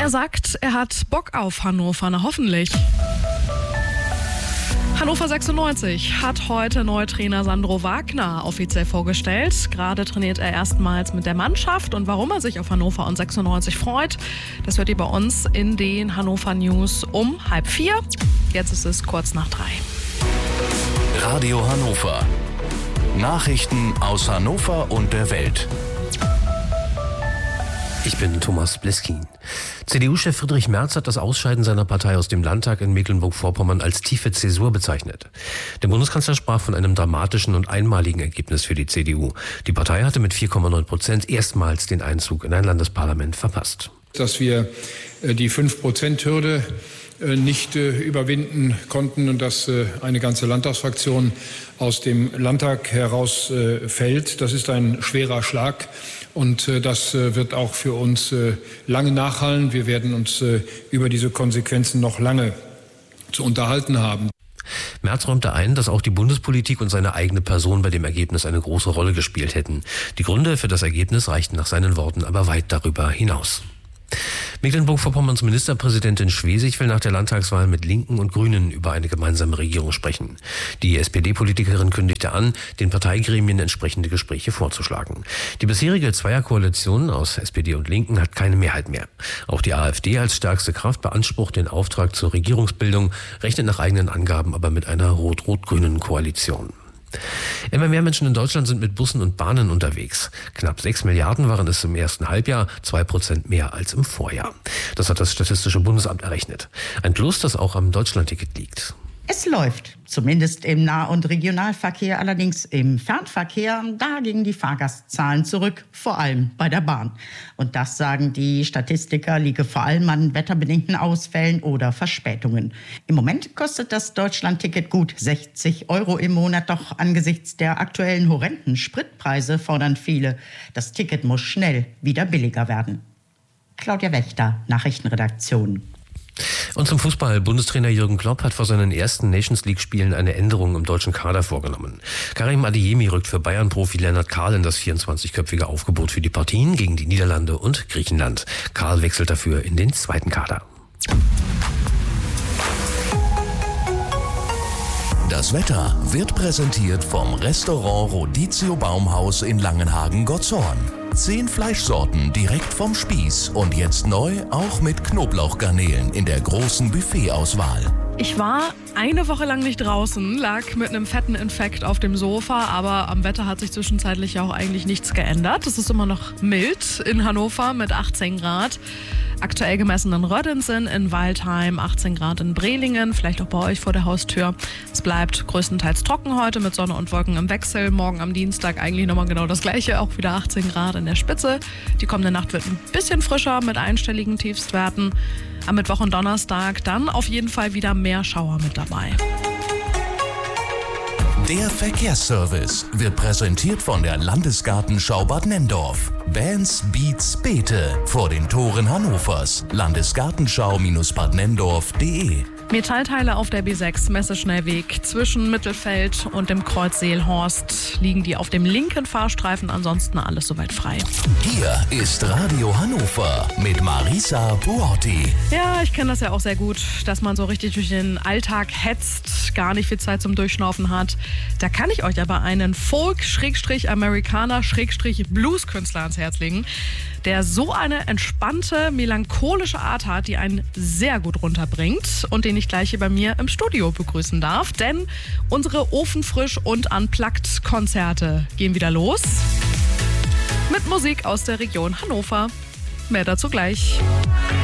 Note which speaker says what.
Speaker 1: Er sagt, er hat Bock auf Hannover, na hoffentlich. Hannover 96 hat heute Neutrainer Sandro Wagner offiziell vorgestellt. Gerade trainiert er erstmals mit der Mannschaft und warum er sich auf Hannover und 96 freut, das hört ihr bei uns in den Hannover News um 3:30. Jetzt ist es kurz nach 3.
Speaker 2: Radio Hannover. Nachrichten aus Hannover und der Welt.
Speaker 3: Ich bin Thomas Bliskin. CDU-Chef Friedrich Merz hat das Ausscheiden seiner Partei aus dem Landtag in Mecklenburg-Vorpommern als tiefe Zäsur bezeichnet. Der Bundeskanzler sprach von einem dramatischen und einmaligen Ergebnis für die CDU. Die Partei hatte mit 4,9% erstmals den Einzug in ein Landesparlament verpasst.
Speaker 4: Dass wir die 5%-Hürde nicht überwinden konnten und dass eine ganze Landtagsfraktion aus dem Landtag herausfällt. Das ist ein schwerer Schlag und das wird auch für uns lange nachhallen. Wir werden uns über diese Konsequenzen noch lange zu unterhalten haben.
Speaker 3: Merz räumte ein, dass auch die Bundespolitik und seine eigene Person bei dem Ergebnis eine große Rolle gespielt hätten. Die Gründe für das Ergebnis reichten nach seinen Worten aber weit darüber hinaus. Mecklenburg-Vorpommerns Ministerpräsidentin Schwesig will nach der Landtagswahl mit Linken und Grünen über eine gemeinsame Regierung sprechen. Die SPD-Politikerin kündigte an, den Parteigremien entsprechende Gespräche vorzuschlagen. Die bisherige Zweierkoalition aus SPD und Linken hat keine Mehrheit mehr. Auch die AfD als stärkste Kraft beansprucht den Auftrag zur Regierungsbildung, rechnet nach eigenen Angaben aber mit einer rot-rot-grünen Koalition. Immer mehr Menschen in Deutschland sind mit Bussen und Bahnen unterwegs. Knapp 6 Milliarden waren es im ersten Halbjahr, 2% mehr als im Vorjahr. Das hat das Statistische Bundesamt errechnet. Ein Plus, das auch am Deutschlandticket liegt.
Speaker 5: Es läuft, zumindest im Nah- und Regionalverkehr, allerdings im Fernverkehr, da gingen die Fahrgastzahlen zurück, vor allem bei der Bahn. Und das, sagen die Statistiker, liege vor allem an wetterbedingten Ausfällen oder Verspätungen. Im Moment kostet das Deutschlandticket gut 60 € im Monat, doch angesichts der aktuellen horrenden Spritpreise fordern viele, das Ticket muss schnell wieder billiger werden. Claudia Wächter, Nachrichtenredaktion.
Speaker 3: Und zum Fußball. Bundestrainer Jürgen Klopp hat vor seinen ersten Nations-League-Spielen eine Änderung im deutschen Kader vorgenommen. Karim Adeyemi rückt für Bayern-Profi Lennart Kahl in das 24-köpfige Aufgebot für die Partien gegen die Niederlande und Griechenland. Kahl wechselt dafür in den zweiten Kader.
Speaker 2: Das Wetter wird präsentiert vom Restaurant Rodizio Baumhaus in Langenhagen-Gotzhorn. 10 Fleischsorten direkt vom Spieß und jetzt neu auch mit Knoblauchgarnelen in der großen Buffetauswahl.
Speaker 1: Ich war eine Woche lang nicht draußen, lag mit einem fetten Infekt auf dem Sofa, aber am Wetter hat sich zwischenzeitlich ja auch eigentlich nichts geändert. Es ist immer noch mild in Hannover mit 18 Grad. Aktuell gemessen in Rödinsen, in Waldheim, 18 Grad in Brelingen, vielleicht auch bei euch vor der Haustür. Es bleibt größtenteils trocken heute mit Sonne und Wolken im Wechsel. Morgen am Dienstag eigentlich nochmal genau das Gleiche, auch wieder 18 Grad in der Spitze. Die kommende Nacht wird ein bisschen frischer mit einstelligen Tiefstwerten. Am Mittwoch und Donnerstag dann auf jeden Fall wieder mehr Schauer mit dabei.
Speaker 2: Der Verkehrsservice wird präsentiert von der Landesgartenschau Bad Nenndorf. Bands, Beats, Beete vor den Toren Hannovers. Landesgartenschau-badnenndorf.de.
Speaker 1: Metallteile auf der B6 Messeschnellweg zwischen Mittelfeld und dem Kreuz Seelhorst liegen die auf dem linken Fahrstreifen, ansonsten alles soweit frei.
Speaker 2: Hier ist Radio Hannover mit Marisa Buotti.
Speaker 1: Ja, ich kenne das ja auch sehr gut, dass man so richtig durch den Alltag hetzt, gar nicht viel Zeit zum Durchschnaufen hat. Da kann ich euch aber einen Folk-Amerikaner-Blues-Künstler ans Herz legen, der so eine entspannte, melancholische Art hat, die einen sehr gut runterbringt und den ich gleich hier bei mir im Studio begrüßen darf. Denn unsere Ofenfrisch- und Unplugged-Konzerte gehen wieder los mit Musik aus der Region Hannover. Mehr dazu gleich.